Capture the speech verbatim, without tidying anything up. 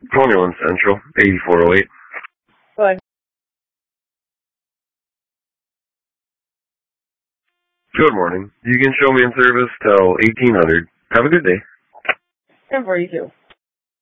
twenty-one Central, eighty-four oh eight. Go ahead. Good morning. You can show me in service till eighteen hundred. Have a good day. ten forty-two.